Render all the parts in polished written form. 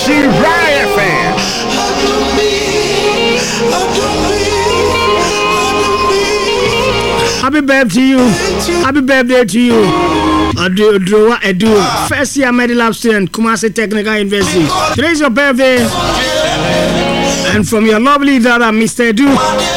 Shiraya FM. Happy birthday to you. Happy birthday to you. Edu. First year Medilab student, Kumasi Technical University. Today's your birthday. And from your lovely daughter, Mr. Edu,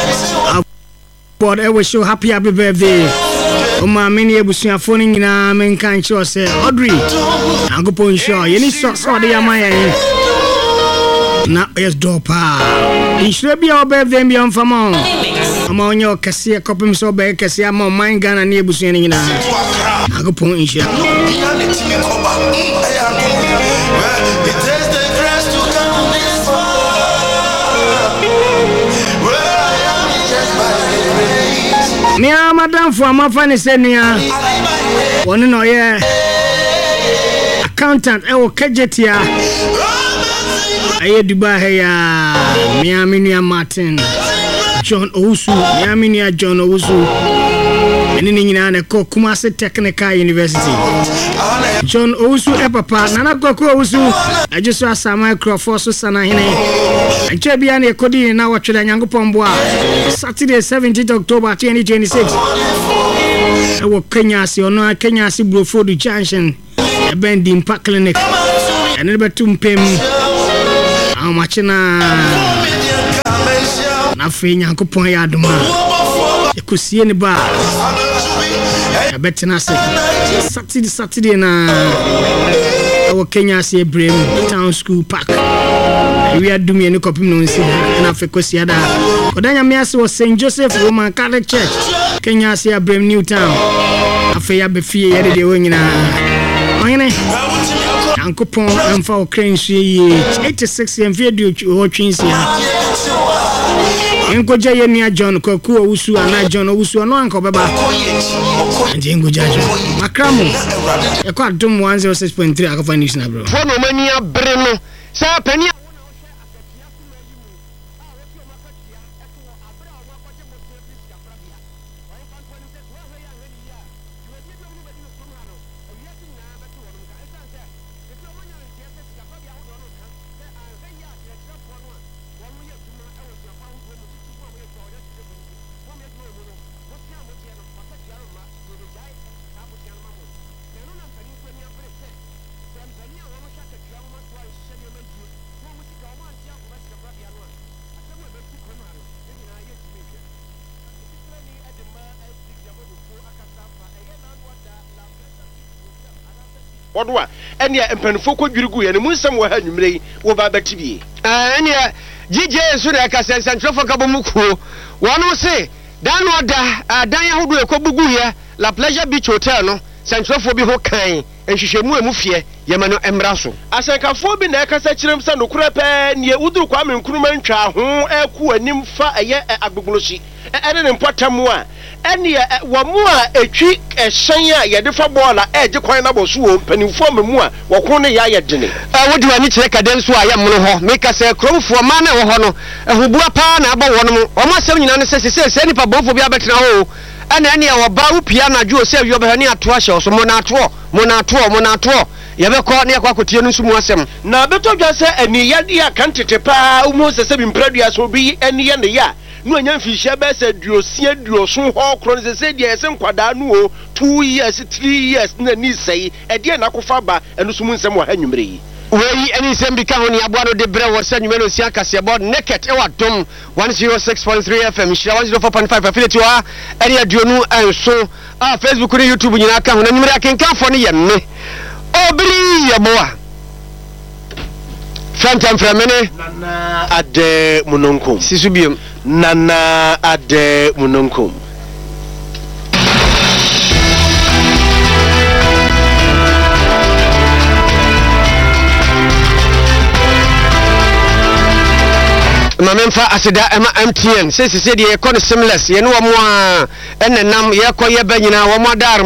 I wish you happy birthday. Oma many ebusia phone na men kan sure say Audrey. Angopon sure. You need so the amaya. Na yes dopa. It should be your birthday be on famo. Ama onyo kase kopim so be kase ama man Ghana na ebusia ni na. Angopon sure. Mia madam for my funny senior. One no yeah. Accountant ewo kejetia. Aye Dubai ya. Mia minia Martin. John Owusu. Mia minia John Owusu. Nini nyina na ko Kumasi Technical University. John Owusu papa nana ko Owusu. Ajesu asama Crawford so sana hine. Achebia na ekodi na watweda Nyankopon boa. Saturday 17th October 2026. Ewo Kenya si ono Kenya si Brofodu Junction. Ebendi Impact Clinic. Ene betum pem. Amachina. Na fe Nyankopon ya adoma. Ekusie ne ba. Ebetina se. Saturday na ewo Kenya si Ebrem Town School Park. We are doing any copy no see na fekosi ada odanya miase was St Joseph Roman Catholic Church Kenya see Abrem Newtown afeya be fie ye de wonyina oyene ankopon amfa okrensu ye 86 en video o twinsia enkoje ye nia John Kwaku Owusu ana John Owusu no anko beba anje enkoje makramo e kwa dum 106.3 akafa news na bro fo no mani abre no sa pani Odwa ene empanfo kodwirigu ye ne munsam wa ha nwumre wo ba batibie ene GJ so de ka sentrofo ka bomukuo wono se dan oda dan yahodo ekobugu ye La Pleasure Beach Hotel no sentrofo bi ho kan enhwehwemu emufie ye ma no emra so asenkafo bi na ekasa kirem sa nokura pe ne uduru kwa menkunuma ntwa ho eku anim fa eye agbogolosi ene ne mpotamu a ene wo mu a etwi ehyen a ye de fa ball a eje kwan na boso wo panimfo memu a wo ko ne ya ye dene wodi wani kire kaden so a ye mno ho meka se kromfo ma na wo ho no ehubua pa na aba wo no mo ma sem nyina ne se nipa bofo bi abetena ho ene wo ba upia na ju se yo be hani ato ahye so mo na ato ye be ko ne akwa kotie no nsumu asem na beto dwa se eni ya dia kantete pa umu se bi mpradua so bi eni ye ne ya no anya mfihia be se duosia duoso ho kro ne se dia ese nkwada no o 2 years 3 years na ni sei e dia na kofa ba eno sumu nsem wa hanwumre yi weyi eni sembi ka ho ni aboa no de bre wo se nwumelo sia kase board naked e wa dom 106.3 FM shira 104.5 affiliate wa eni aduonu enso Facebook ni YouTube nyina ka ho na nwumre akenkan fo ne ye me obri yaboa Fantam Framene Nana ade munonkum Sisubium Nana ade munonkum Mamemfa asida ema MTN sese de ye kono seamless ye no mo a enenam ye koye banyina wo mo darma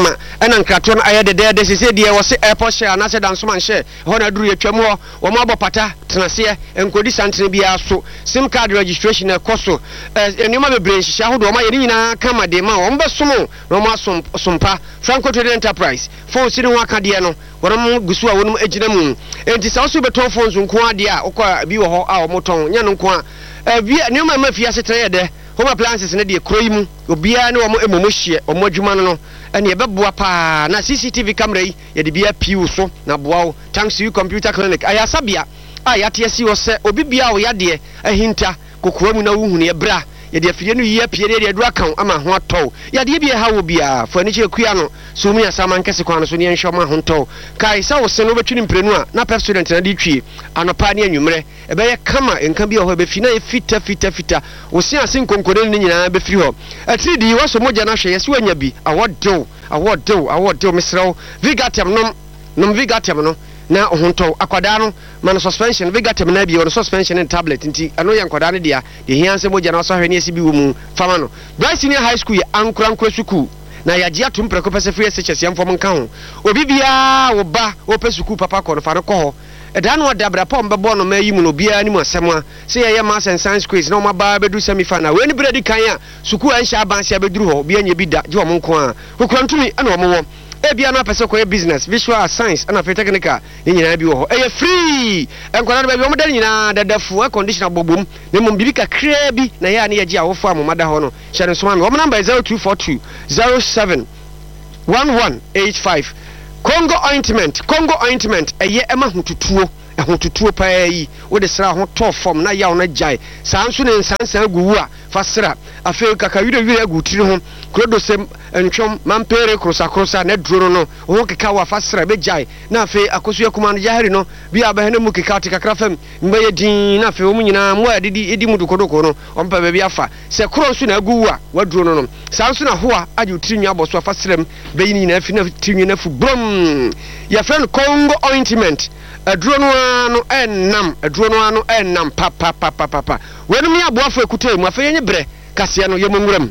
ɛna nkrato no ayɛ dɛdɛɛdɛ sɛ deɛ wɔse airport share anasɛ dansoman hyɛ hɔ na aduru yɛtwam hɔ wɔn abɔ pata tenaseɛ nkodi santene biara so sim card registration ɛkɔ so nneɛma bebree nhyehyɛ ahodoɔ wɔn ayɛ ne nyinaa kama de ma wɔn bɛsom na wɔn asompa Franco Trading Enterprise phone si ne ho akadeɛ no wɔn gusu a wɔn agyina mu enti sɛ wɔso bɛtɔn phones nko adeɛ a wokɔ bi wɔ hɔ a wɔn tɔn nyɛ no nko a nneɛma ma fie ase tena yɛ dɛ home appliances ne deɛ kuro yi mu obiara ne wɔn emomo hyɛ wɔn adwuma no ɛne ɛbɛboa paa na CCTV camera yi yɛde bia piu so na boa wo thanks to you computer clinic ayasabia a yɛate asi wɔ sɛ obi bia wo yadeɛ ahinta kokoa mu na wo hunu yɛbra yɛde afidie no yie pie de adura kan ama ho atɔw yadeɛ bia ha wo bia fa ani kye kuya no so mu yasama nkɛse kwan no so ne yɛnhwɛ ma ho ntɔw kai sɛ wo se no bɛtwi ne mprenu a na pep student na de twie anopa ne anwummerɛ ɛbɛyɛ kama nka bi wɔ hɔ bɛfi na yɛ fita wo se ase nkonkone ne nyinaa bɛfiri hɔ atiri di wɔso mogya no hwɛ yɛse wanya bi awɔdew mesrɛw Vigatem nom Vigatem no na ohunto akwadaa no man suspension Vigatem na bi on suspension and tablet nti ano yɛ nkwadaa no dia de hianse mogya na so hwɛ ne asi bi wo mu fama no Bryce Senior High School yɛ ankura suku na yɛagye atom prɛko pɛsɛ free SHS yɛmfɔm nka ho obi bia wo ba wo pɛ suku papa kɔ no fa no kɔ hɔ ɛda no ɔda bra pɔm bɛbɔ no ma yi mu no bia ni mu asɛm a sɛ yɛyɛ mass and science quiz na ɔma ba bɛdu semi final we ni bredi kan a suku anhyɛ abanse abɛduru hɔ bia nya bi da gye ɔmo nko a kokura ntumi ɛna ɔmo wɔ ebia na pɛsɛ kɔyɛ business visual science ɛna fe technical ne nyinaa bi wɔ hɔ ɛyɛ free ɛnkɔda no baabi ɔmo da nyinaa dadafu conditioner bobom ne mom bibi kakra bi na yɛ a ne yɛgye a wofo amomada hɔ no hyɛ no soma no ɔmo number 0242 07 1185 Congo ointment ɛyɛ ɛma hotutuo paa yi wo de sra ho to form na yaw na jai saa nso ne nsansan guwu a fasra afei kakawire agu tiri ho krodosem ntwom mampere krosa na duro no ho keka wa fasra be jai na afei akoso yakuma no jahari no bi abahene mu keka te kakra fam mbaye din na afei wo nyina mo edi mu dukodoko no ompa ba bi afa se kro nso na agu a waduro no saa nso na ho a age tiri nwa boso fasram be yi nyina afi na tiri na fu brom ya friend Congo ointment aduro no enam papa wenum ya boafo ekuta mu afei yenye bre kase no yemnwuram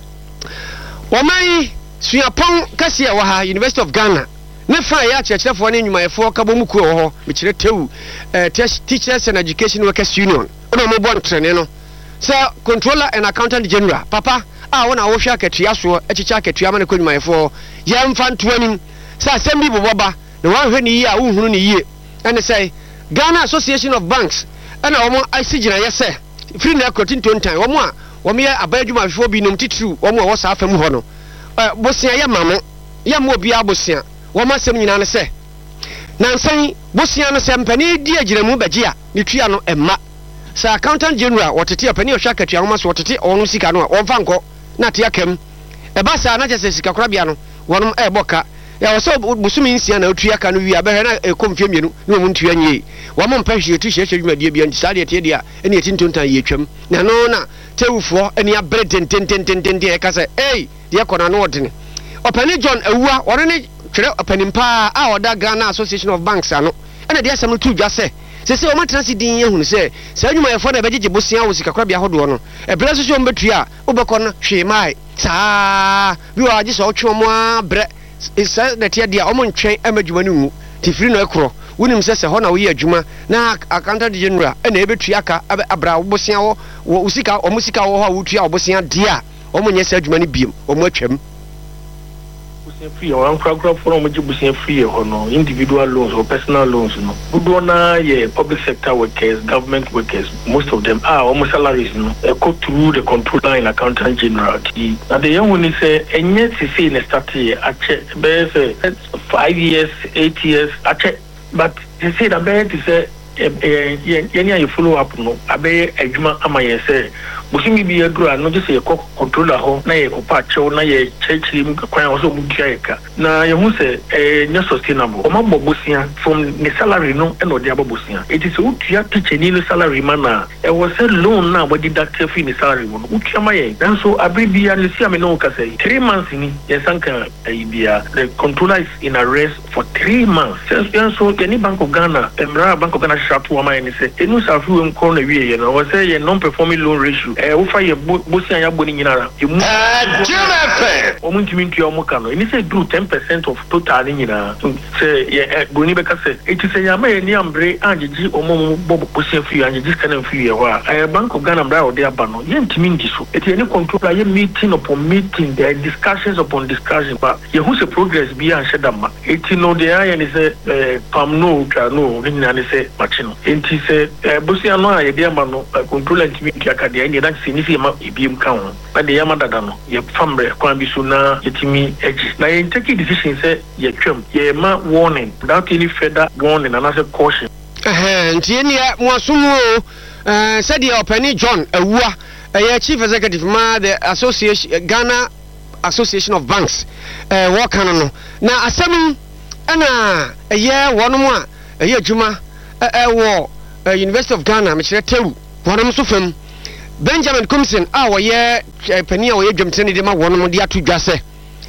omai suapon kase wa ha University of Ghana ne fa ya kyerɛkyerɛfo ne nyumayefo kabom ku ho mekyerɛ tewu Teachers and Education Workers Union ono mo bon trene no sɛ Controller and Accountant General papa a wona wo hwɛ akatua so ekyicha akatua ma ne konyumayefo yɛmfa ntoanim sɛ asɛm bi boboba na wanhwɛ ne yie a wohunu ne yie and say Ghana Association of Banks and omo asigina yese free na kotinton time omo a omo ye abadwuma fo bi nom titru omo wo sa afam ho no bosia ye mamo ye mo obi abosia omo asem nyina ne se nansan bosia no se mpani di agiramu bagye a ne tua no emma sa Accountant General wotete apani ohwa katua ho so wotete onu sika no a wonfa nkɔ na te akam eba sa na kyese sika korabia no wonom eboka ya waso busumi nsia na otua ka no wi abɛhɛ na ekomfie mienu ne mo ntua nyi wa mo mpahwie tu hyehyɛ dwumadie bia nti sade tie dia ene yetintontan ye twam na no na tewufo ene abre tenten e ka sɛ ei de kɔna no odene opani John awua ɔno ne twere opanimpa a oda Ghana Association of Banks ano ene de asɛm no tu dwa sɛ sɛ o matena si din yehunu sɛ saa dwumayɛfo na bɛgyegye bosia wo sika korabia hodo no ebra so so mbetua wobɛkɔ no hwe mai saa bi wa agye so otwe mo a bre isa na tia dia omo ntwen amadwuma no ngu tifiri no ekro wonim sɛ hɔ na wo yɛ adwuma na Accountant General na ebetua ka abra wobosia wo usika omusika wo hɔ wotua wobosia dia omo nyɛ sɛ adwuma no biem omo atwam free or program for business free or no individual loans or personal loans no budona ye public sector workers, government workers, most of them are almost salaries no go through the controller and Accountant General. And the young one say and yet to see in a start a check 5 years 8 years a check but they say the bad is you follow up no abe adwuma ama ye say busumi bi agro no just ye controller ho na ye ko patch na ye chechiri kwan so mu diaeka na ye hu say nya sustainable o ma bobosia from the salary no e no de abobosia it is utua teacher ni salary man e was a loan na body deduct fi ni salary no utua ma ye dan so abibia no si ame no ka say 3 months ni ye sanka bia the controller is in arrest for 3 months so any Bank of Ghana Bank of Ghana sharp woman and say enu safu em ko na wie ye no was say ye non performing loan ratio ufa ye bosi anya boni nyinara emu omuntimi ntua omuka no ini say do 10% of total nyina say ye boni beka say eti say yama ye ni ambre anjeji omo bobo bosi afi anjeji kana afi ye ho a Bank of Ghana mbra ode aba no ye ntimi ndi so eti any control ye meeting upon meeting there discussions upon discussion but ye who say progress bi an shedama eti no de aye ni say pam no twa no nyina ni say machino enti say bosi ano a ye de aba no control ntimi ntua ka de ye that significant ma ebiem ka ho na de yama dada no ye famre kwan bi so na yetimi eji na ye take decision say ye twam ye ma warning without any further warning and as a caution ntie ne mo asomo said the Openi John Awua chief executive ma the association Ghana Association of Banks what kind no na asem na wono mo a adwuma wo University of Ghana me kire tewu wono so fam Benjamin Kumsin wo ye pani wo ye dwamtene de ma wono mo de ato dwase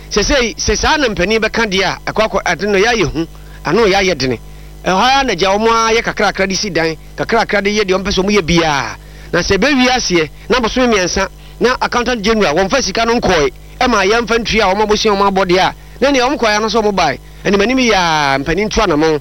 se sa na mpani be ka de a akwakọ adeno ya ye hu ano ya ye dene ha na ja omo aye kakra di si dan kakra de ye de ompeso mo ye bia na se be wi ase na boso miensa na accountant general won fa sika no nkoi e ma ya mfa ntui a omo bosi omo abode a na ne omo kwaya no so mo bai eni manimi ya mpani ntua na mo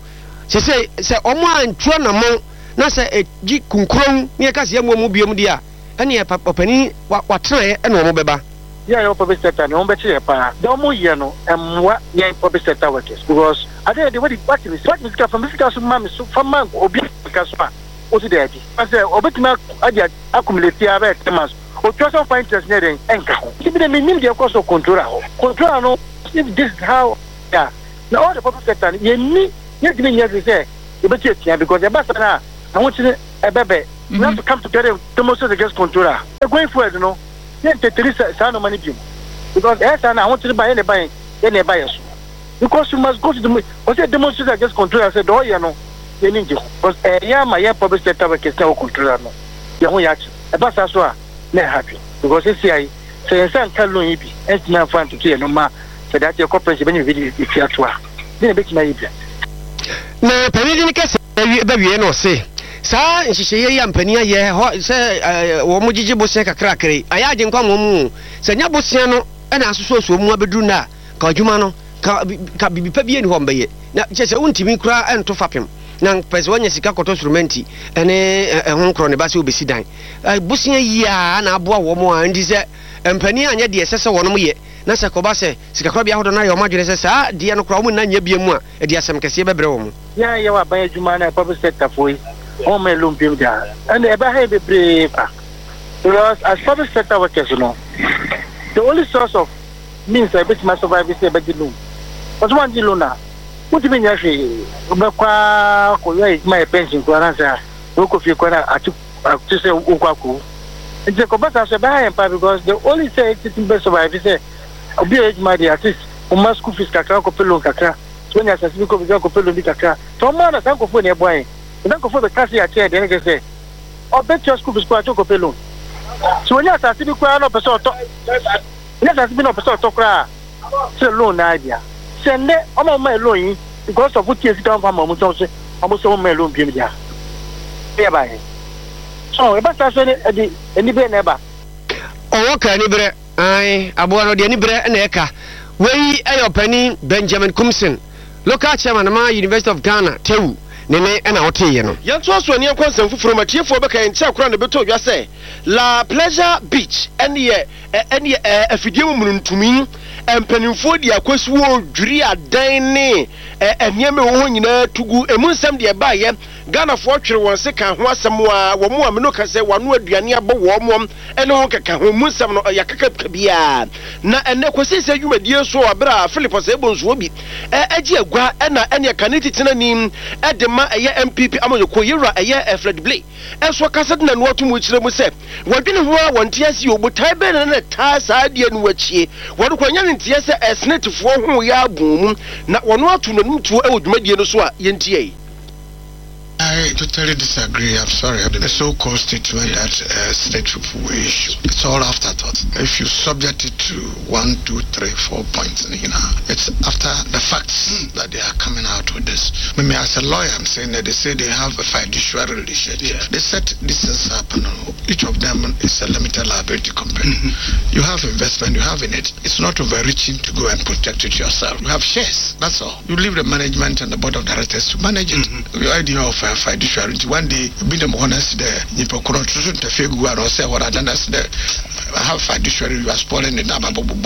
se omo antua na mo na se ji kunkron ne ka se mo biom de a eni opani watena e na omo beba yeah, your public sector, no better pa. The omo ye no what yeah public sector workers because I think the what is from physical so from man obi kaspa o ti dey I say obetima adia accumulate about 10 months o trust of interest near enka ho be the minimum the cost of control no if this is how yeah now all the public sector ye ni say you better tia because the best na I want you bebe we have to come together to demonstrate against control going forward you know no money because I want to buy any buyers because you must go to the demonstration against control. I said, oh, you know, you need to because my public sector workers now control no. You won't actually a bus as well, not happy because it's say some tell no ebi and now find to clear no ma so that your corporation when you video if you actually then a bit my ebi. Na permitting case baby no say. Sa nhihye ya mpania ye ho se wo mugigi bosia kakra kre aya agye nkwa momu se nya bosia no na asoso mu abeduru na ka adwuma no ka bibipa bi eni ho mbeye na chese untimi kura ento fapem na pese wanya sika koto surumenti ene ho nkro ne ba se obesi dan bosia ya na aboa wo mo andi se mpania anya de sese wo no mo ye na se ko ba se sika kra bia hodo na ye o madwene se sa de no kra wo na nya bia mu a de asem kese bebre wo mo ya wa ban adwuma na public sector foi all my loan payment and ever have a brave because as public sector workers you know the only source of means I bet my survive is a bad loan but one loan now what do you mean actually my pension to answer look of your corner to say Ukaku it's a combat because the only say it's best survive is a big my dear assist must school fees kakra ko pelo kakra so when you assist me ko pelo bi kakra so man na sanko fo ne boy then go for the cash here then they say or bet your school is quite to loan so when you start to be quite no person to let us be no person to cry say loan idea send it on my loan because of what you down from my say almost all my loan payment yeah bye so about that any be never oh okay ni bre ai abo no de ni bre na eka we ayopani Benjamin Kumsin local chairman ma University of Ghana tewu nene na wote no yanto aso ne konsem fufuro matiefo beka yen tia kura ne beto dwa se La Pleasure Beach ene afidie mu muntumi empanimfo di akwasuo dwiri adan ne enieme wo nyina tugu emunsem de ba ye Ghana fo twere won se kan ho asem wa wo mo ameno ka se wano aduane abo wo mo ene ho kaka ho munsem no yakaka bia na ene kwesi se dwumadie so abra Philipos ebonso obi agi agwa ene kaniti tenani edema eye MPP amoyeko yira eye Fred Blay enso kasa na no atumu kire mu se wadwene ho a wonte asi obutai be na ta saa die no wachie wodo kwanya ntie se esnetifo ho ya abum na wono atu no ntuo e dwumadie no so a yentie I totally disagree. I'm sorry. The so-called statement that state people will issue, it's all afterthought. If you subject it to 1, 2, 3, 4 points, it's after the facts that they are coming out with this. Maybe as a lawyer, I'm saying that they say they have a fiduciary relationship. Yeah. They set this is happening. Each of them is a limited liability company. You have investment, you have in it. It's not overreaching to go and protect it yourself. You have shares. That's all. You leave the management and the board of directors to manage it. The idea of fiduciary. One day, be the honest there. You put contribution to figure out or say what I done. That's the I have fiduciary. You are spoiling it.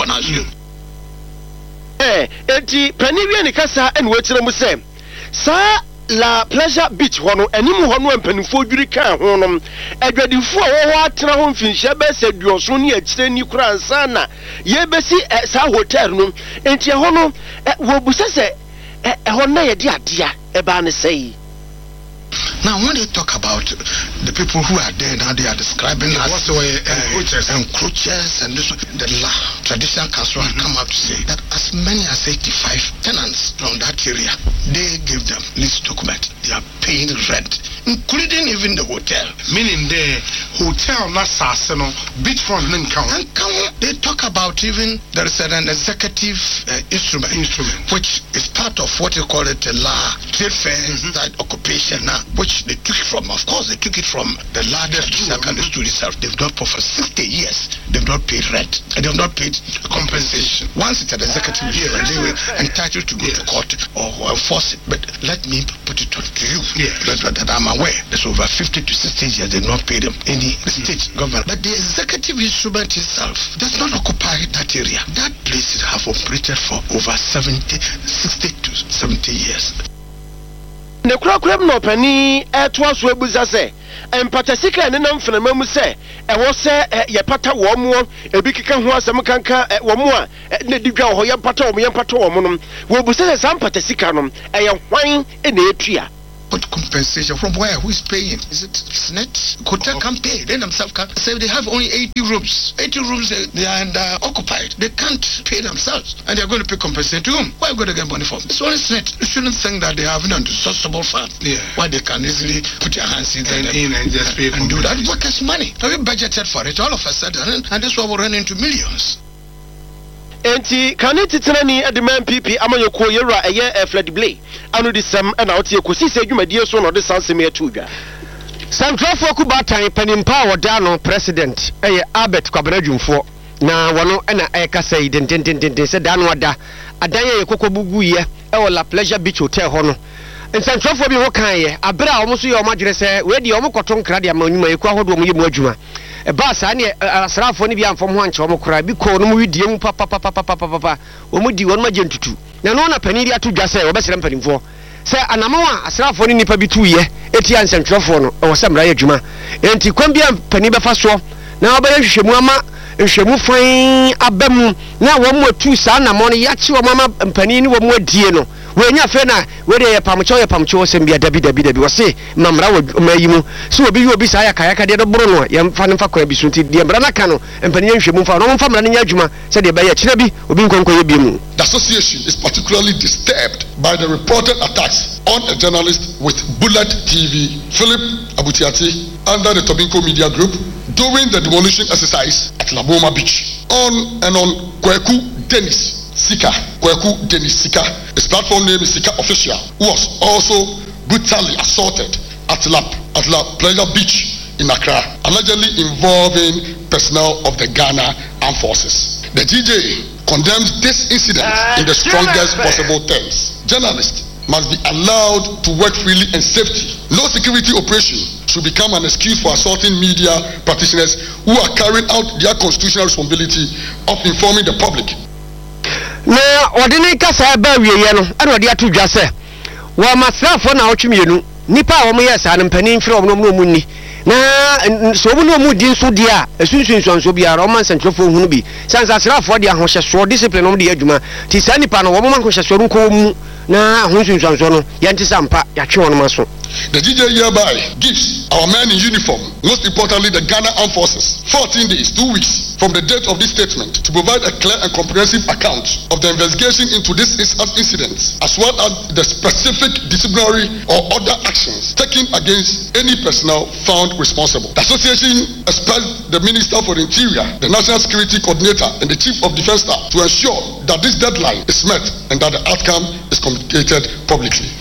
Eti Penivia Nikasa and Wetram say, Sir La Pleasure Beach Hono, and you Hono and Penifo Jurica Honum, Edward for what Trahon Finchebe said your Sony at Steny Kran Sana, Yebesi at Sa Hotel, and Tiahono at Wobusese, a Hona dia, Ebane say. Now, when they talk about the people who are there now, they are describing as encroachers and this, the traditional council have come out to say that as many as 85 tenants from that area, they give them lease document. They are paying rent, including even the hotel. Meaning the hotel, not Sassano, beachfront, and they talk about even there is an executive instrument, which is part of what you call it a law, trade fair side occupation now, which they took it from. Of course, they took it from the largest secondary school itself. They've not for 60 years. They've not paid rent and they've not paid compensation. Once it's an executive year, they were entitled to go to court or enforce it. But let me put it to you that I'm aware. There's over 50 to 60 years they've not paid them any state government. But the executive instrument itself does not occupy that area. That place have operated for over 60 to 70 years. Ne kura no pani etwa so ebuza se empatasika ne nam fenama mu se wo se ye pata wo mo ebi keka ho asem kanka wo mo a ne didwa ho ye pata wo mo no wo busa se sam patasika no ye hwan e na etua. But compensation from where? Who is paying? Is it SNET? Hotel can't pay. They themselves can't. Say they have only 80 rooms. 80 rooms, they are occupied. They can't pay themselves. And they're going to pay compensation to whom? Where are you going to get money from? It's only SNET. You shouldn't think that they have an undiscussable fund. Yeah. Why they can easily put their hands in there and just pay and do that. Workers' money. Have you budgeted for it all of a sudden? And this one will run into millions. Enti kaneti tenani adman PP amanyoko yera eye Fred Blay anu di sam na wote ekosi se adwumadie so no de sansem atudwa Santrafo Kubatan panimpa woda no president eye Albert Kwabenadwumfo na wono na ekasa idententente se da no wada adan ye kokobugu ye e wo La Pleasure Beach Hotel ho no Santrafo bi ho kan ye abra a wo so ye o magire se we di o mokoto nkra de amanyuma ye kwa hodo mo ye mu adwuma ba sa ne asrafo ne bi amfom ho anche o mokora bi ko no mu widie mu papa o mu di won ma gentutu na no na paniri atudwa se obesere mpanimfo se anamawa asrafo ne nipa bi tuye eti ansantwofo no o samra ye adwuma enti kwambia pani befa so na obaye hwehwemu ama nhwemu fan abamu na wo mu atu sa na mo no ya chi wo mama pani ni wo mu adie no wenya fe na we de ye pamcho sembia dabi wo se mamra wo mayimu so obi sa ya kaya de boro no ye mfa ne mfa kwa bi sunti de mbra na ka no empani nhwemu mfa no mfa mra ne nya adwuma se de be ye kire bi obi nkonko ye bi mu. The association is particularly disturbed by the reported attacks on a journalist with Bullet TV, Philip Abutiati, under the Tobinco Media Group during the demolition exercise at Laboma Beach. On Kweku Dennis Sika. His platform name is Sika Official, who was also brutally assaulted at La Pleasure Beach in Accra, allegedly involving personnel of the Ghana Armed Forces. The DJ condemns this incident in the strongest possible terms. Journalists must be allowed to work freely and safely. No security operation should become an excuse for assaulting media practitioners who are carrying out their constitutional responsibility of informing the public. Na odene kasa ba wieye no ana ode atudwa se wa masrafo na otwemienu nipa a wo mo yesa na mpani mfire wo no mu ni na so wo no mu di nso di a esunsunso biara o man santrofo hunu bi sansa srafo de ahohyeso discipline no de adwuma ti sa nipa no wo mo man hohyeso nko mu na ahunsunsuanso no yɛnte sampa yɛatwe wɔn maso. The DJ hereby gives our men in uniform, most importantly the Ghana Armed Forces, 14 days, 2 weeks from the date of this statement to provide a clear and comprehensive account of the investigation into this incident, as well as the specific disciplinary or other actions taken against any personnel found responsible. The association expects the Minister for the Interior, the National Security Coordinator, and the Chief of Defense Staff to ensure that this deadline is met and that the outcome is communicated publicly.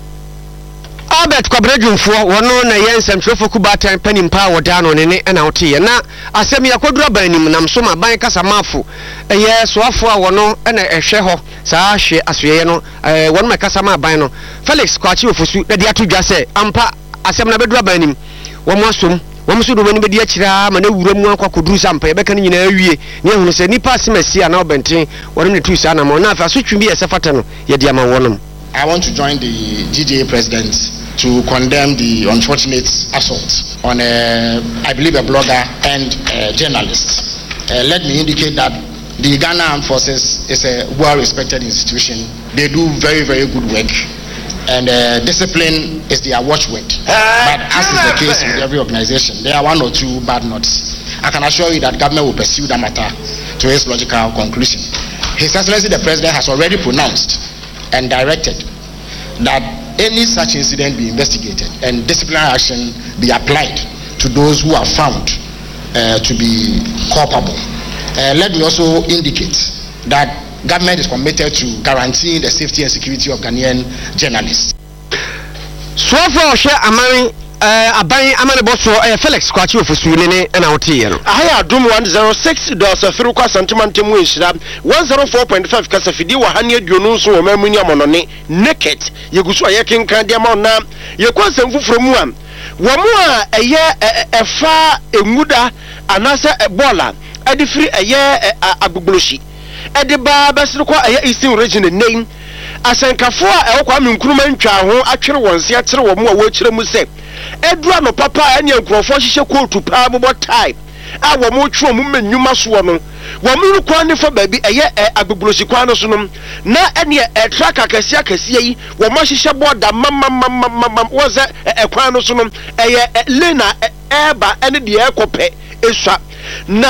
Albert Kwabredwumfo wono na yense mtwefo kubatan panimpa wodano ne na wote na asem yakodura banim nam so ma ban kasamafo ye soafo a wono na ehwe ho saa hwe asoye no wono ma kasama ban no Felix Kwachi ofosu na dia todwa se ampa asem na bedura banim wo mo asom wo mo so do bani bedi akira ma na wuram akwakoduru sampa ye beka nyina awie ne ehunu se nipa asemasi ana obenten wono ne tu sa na mo na afa so twimi ye sefata no ye dia ma wonom. I want to join the GDA president to condemn the unfortunate assault on I believe a blogger and a journalist. Let me indicate that the Ghana Armed Forces is a well-respected institution. They do very, very good work, and discipline is their watchword. But as is the case with every organization, there are one or two bad notes. I can assure you that government will pursue that matter to its logical conclusion. His Excellency the President has already pronounced and directed that any such incident be investigated and disciplinary action be applied to those who are found to be culpable. Let me also indicate that government is committed to guaranteeing the safety and security of Ghanaian journalists. So far, Amari aban amane boso Felix Kwachi ofosu ne na wote ye no ahaya dum 106 dosa firukwa santimantem wenhira 104.5 kasafidi wa hane aduonu nso wo mamuni amonone naked yegusu ayekenkan de ma na yekwansam fufuro mu a wo mu a eye efa enguda anasa ebola adifiri eye agbogloshi ediba besirko eye eastern region name asankafo a ewokwa menkuruma ntwa ho atwere wonse akyere wo mu a wo kyere mu se edura no papa anya nkrofo hihye kotu pa bobo tai a wo mo twa mu manyuma so no wo mu kwa ne fa baabi eye agboglosi kwa no so no na ene track akasi yi wo mo hihye boda mama wo ze kwa no so no eye lena eba ene de ekope eswa na